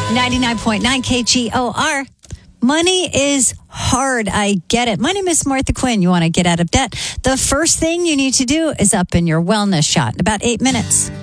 99.9 KGOR. Money is hard. I get it. My name is Martha Quinn. You want to get out of debt? The first thing you need to do is up in your wellness shot in about 8 minutes.